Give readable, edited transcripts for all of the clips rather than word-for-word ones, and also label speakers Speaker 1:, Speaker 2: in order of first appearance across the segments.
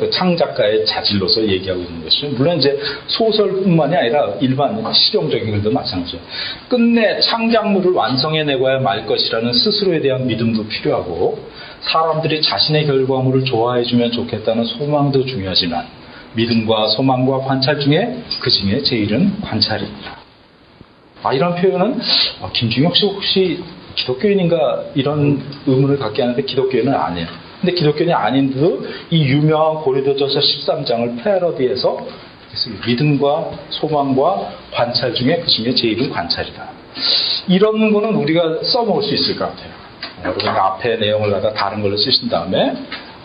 Speaker 1: 그 창작가의 자질로서 얘기하고 있는 것이죠. 물론 이제 소설뿐만이 아니라 일반 실용적인 글도 마찬가지죠. 끝내 창작물을 완성해내고야 말 것이라는 스스로에 대한 믿음도 필요하고, 사람들이 자신의 결과물을 좋아해주면 좋겠다는 소망도 중요하지만, 믿음과 소망과 관찰 중에 그 중에 제일은 관찰입니다. 이런 표현은 김중혁 씨 혹시 기독교인인가 이런 의문을 갖게 하는데, 기독교인은 아니에요. 근데 기독교인이 아닌데도 이 유명한 고린도전서 13장을 패러디해서 믿음과 소망과 관찰 중에 그 중에 제일은 관찰이다. 이런 거는 우리가 써먹을 수 있을 것 같아요. 여러분이 앞에 내용을 갖다 다른 걸로 쓰신 다음에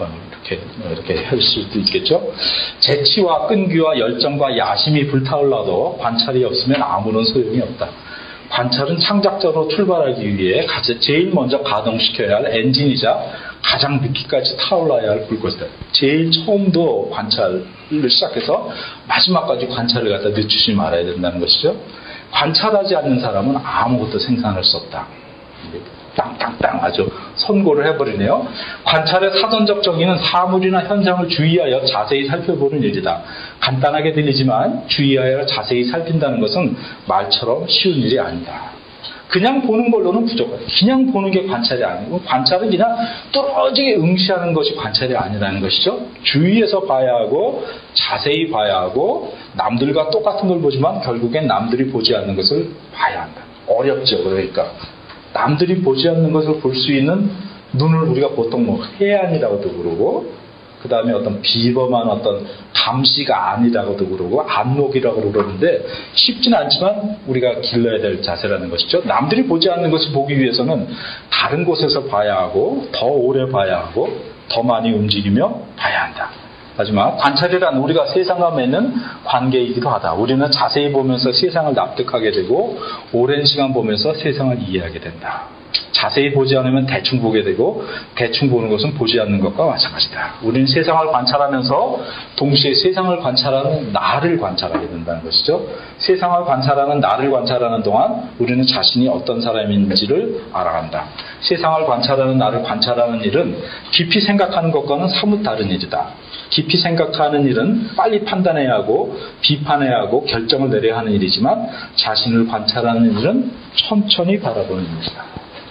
Speaker 1: 이렇게 할 수도 있겠죠. 재치와 끈기와 열정과 야심이 불타올라도 관찰이 없으면 아무런 소용이 없다. 관찰은 창작자로 출발하기 위해 제일 먼저 가동시켜야 할 엔진이자 가장 늦기까지 타올라야 할 불꽃이다. 제일 처음도 관찰을 시작해서 마지막까지 관찰을 갖다 늦추지 말아야 된다는 것이죠. 관찰하지 않는 사람은 아무것도 생산할 수 없다. 땅땅땅 아주 선고를 해버리네요. 관찰의 사전적 정의는 사물이나 현상을 주의하여 자세히 살펴보는 일이다. 간단하게 들리지만 주의하여 자세히 살핀다는 것은 말처럼 쉬운 일이 아니다. 그냥 보는 걸로는 부족하다. 그냥 보는 게 관찰이 아니고, 관찰은 그냥 뚫어지게 응시하는 것이 관찰이 아니라는 것이죠. 주의해서 봐야 하고 자세히 봐야 하고, 남들과 똑같은 걸 보지만 결국엔 남들이 보지 않는 것을 봐야 한다. 어렵죠. 그러니까 남들이 보지 않는 것을 볼 수 있는 눈을 우리가 보통 해안이라고도 그러고, 그 다음에 어떤 비범한 어떤 감시가 아니라고도 그러고, 안목이라고 그러는데, 쉽지는 않지만 우리가 길러야 될 자세라는 것이죠. 남들이 보지 않는 것을 보기 위해서는 다른 곳에서 봐야 하고, 더 오래 봐야 하고, 더 많이 움직이며 봐야 한다. 하지만 관찰이란 우리가 세상과 맺는 관계이기도 하다. 우리는 자세히 보면서 세상을 납득하게 되고, 오랜 시간 보면서 세상을 이해하게 된다. 자세히 보지 않으면 대충 보게 되고, 대충 보는 것은 보지 않는 것과 마찬가지다. 우리는 세상을 관찰하면서 동시에 세상을 관찰하는 나를 관찰하게 된다는 것이죠. 세상을 관찰하는 나를 관찰하는 동안 우리는 자신이 어떤 사람인지를 알아간다. 세상을 관찰하는 나를 관찰하는 일은 깊이 생각하는 것과는 사뭇 다른 일이다. 깊이 생각하는 일은 빨리 판단해야 하고 비판해야 하고 결정을 내려야 하는 일이지만, 자신을 관찰하는 일은 천천히 바라보는 일이다.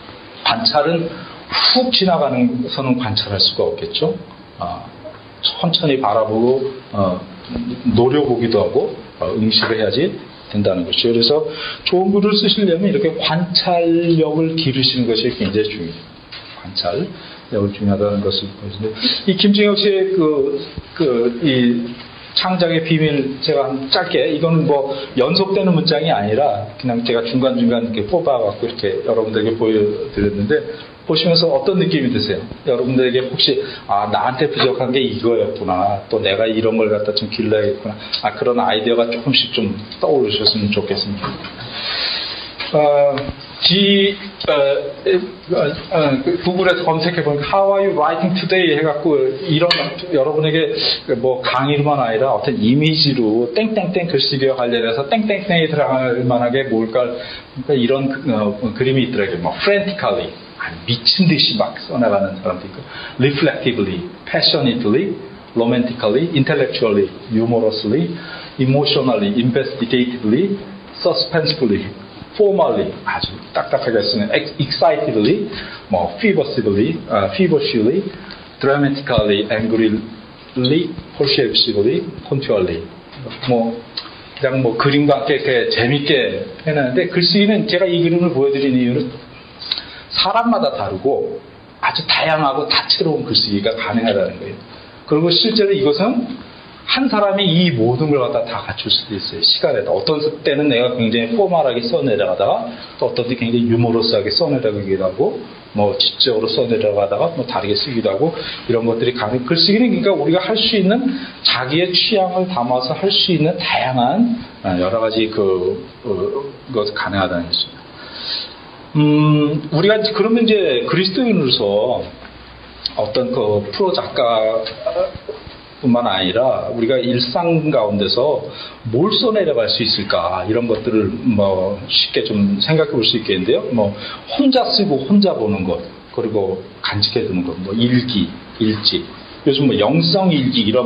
Speaker 1: 관찰은 훅 지나가는서는 관찰할 수가 없겠죠. 천천히 바라보고 노려보기도 하고 응시를 해야지 된다는 것이죠. 그래서 좋은 글을 쓰시려면 이렇게 관찰력을 기르시는 것이 굉장히 중요해요. 관찰력을 중요하다는 것을 보여주는데, 이 김중혁 씨의 이 창작의 비밀, 제가 짧게, 이거는 연속되는 문장이 아니라 그냥 제가 중간중간 이렇게 뽑아갖고 이렇게 여러분들에게 보여드렸는데, 보시면서 어떤 느낌이 드세요? 여러분들에게 혹시 나한테 부족한 게 이거였구나, 또 내가 이런 걸 갖다 좀 길러야겠구나, 그런 아이디어가 조금씩 좀 떠오르셨으면 좋겠습니다. 구글에서 검색해보니까 How are you writing today? 해갖고 이런 여러분에게 강의로만 아니라 어떤 이미지로 땡땡땡 글쓰기와 관련해서 땡땡땡이 들어갈 만하게 뭘까, 그러니까 이런 그림이 있더라고요. frantically, 미친 듯이 막 써나가는 사람도 있고, reflectively, passionately, romantically, intellectually, humorously, emotionally, investigatively, suspensefully, formally, 아주 딱딱하게 쓰는 excitedly, feverishly, dramatically, angrily, persuasively, punctually. 그냥 그림과 함께 이렇게 재밌게 해놨는데, 글쓰기는 제가 이 그림을 보여드리는 이유는 사람마다 다르고 아주 다양하고 다채로운 글쓰기가 가능하다는 거예요. 그리고 실제로 이것은 한 사람이 이 모든 걸 갖다 다 갖출 수도 있어요. 시간에다. 어떤 때는 내가 굉장히 포멀하게 써내려가다가, 또 어떤 때 굉장히 유머러스하게 써내려가기도 하고, 지적으로 써내려가다가 다르게 쓰기도 하고, 이런 것들이 가능. 글쓰기는 그러니까 우리가 할 수 있는, 자기의 취향을 담아서 할 수 있는 다양한 여러 가지 것이 가능하다는 것입니다. 우리가 그러면 이제 그리스도인으로서 어떤 프로 작가 뿐만 아니라 우리가 일상 가운데서 뭘 써내려갈 수 있을까, 이런 것들을 쉽게 좀 생각해 볼 수 있겠는데요. 혼자 쓰고 혼자 보는 것, 그리고 간직해 두는 것, 일기, 일집, 요즘 영성 일기 이런